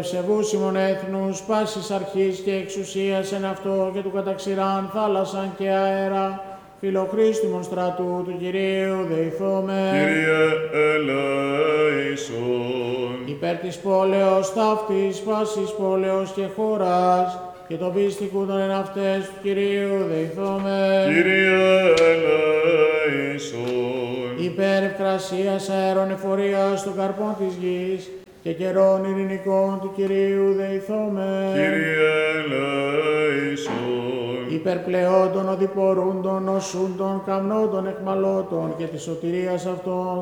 Ευσεβούσιμον έθνους, πάσης αρχής και εξουσίας εν αυτό και του καταξηράν θάλασσαν και αέρα, φιλοχρίστημον στρατού του Κυρίου δεηθώμε. Κύριε ελέησον. Υπέρ της πόλεως ταύτης, πάσης πόλεως και χώρας, και των πίστικου των εν αυτές του Κυρίου δεηθώμε. Κύριε ελέησον. Υπέρ ευκρασίας αέρων εφορίας των καρπών της γης, και καιρών ειρηνικών του Κυρίου δεηθώμε. Κύριε ελέησον. Υπέρ πλεόντων οδηπορούντων, οσούντων, καμνόντων, εκμαλώτων και της σωτηρίας αυτών,